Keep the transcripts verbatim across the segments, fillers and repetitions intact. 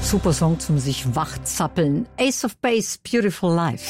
Super Song zum sich wachzappeln. Ace of Base, Beautiful Life.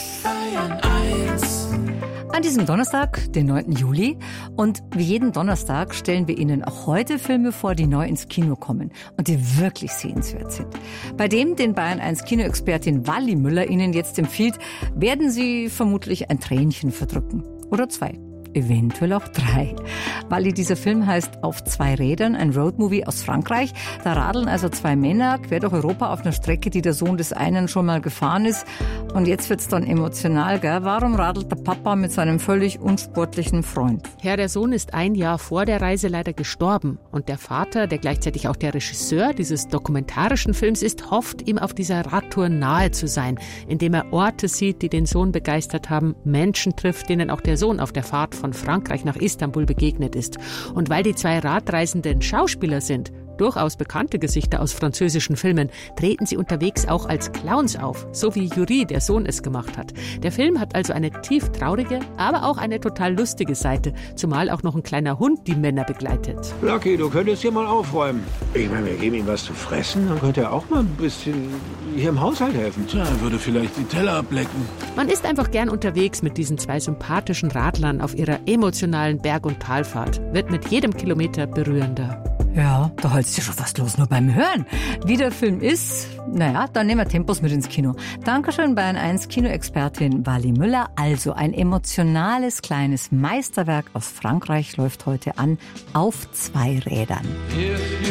An diesem Donnerstag, den neunten Juli. Und wie jeden Donnerstag stellen wir Ihnen auch heute Filme vor, die neu ins Kino kommen und die wirklich sehenswert sind. Bei dem, den Bayern eins Kinoexpertin Wally Müller Ihnen jetzt empfiehlt, werden Sie vermutlich ein Tränchen verdrücken. Oder zwei. Eventuell auch drei. Wally, dieser Film heißt Auf zwei Rädern, ein Roadmovie aus Frankreich. Da radeln also zwei Männer quer durch Europa auf einer Strecke, die der Sohn des einen schon mal gefahren ist. Und jetzt wird's dann emotional, gell? Warum radelt der Papa mit seinem völlig unsportlichen Freund? Ja, der Sohn ist ein Jahr vor der Reise leider gestorben. Und der Vater, der gleichzeitig auch der Regisseur dieses dokumentarischen Films ist, hofft, ihm auf dieser Radtour nahe zu sein, indem er Orte sieht, die den Sohn begeistert haben, Menschen trifft, denen auch der Sohn auf der Fahrt von Frankreich nach Istanbul begegnet ist. Und weil die zwei Radreisenden Schauspieler sind, durchaus bekannte Gesichter aus französischen Filmen, treten sie unterwegs auch als Clowns auf, so wie Yuri, der Sohn, es gemacht hat. Der Film hat also eine tief traurige, aber auch eine total lustige Seite, zumal auch noch ein kleiner Hund die Männer begleitet. Lucky, du könntest hier mal aufräumen. Ich meine, wir geben ihm was zu fressen, dann könnte er auch mal ein bisschen hier im Haushalt helfen. Tja, er würde vielleicht die Teller ablecken. Man ist einfach gern unterwegs mit diesen zwei sympathischen Radlern auf ihrer emotionalen Berg- und Talfahrt, wird mit jedem Kilometer berührender. Ja, da holst du schon fast los, nur beim Hören. Wie der Film ist, naja, dann nehmen wir Tempos mit ins Kino. Dankeschön, Bayern eins Kinoexpertin Wally Müller. Also ein emotionales kleines Meisterwerk aus Frankreich läuft heute an, Auf zwei Rädern.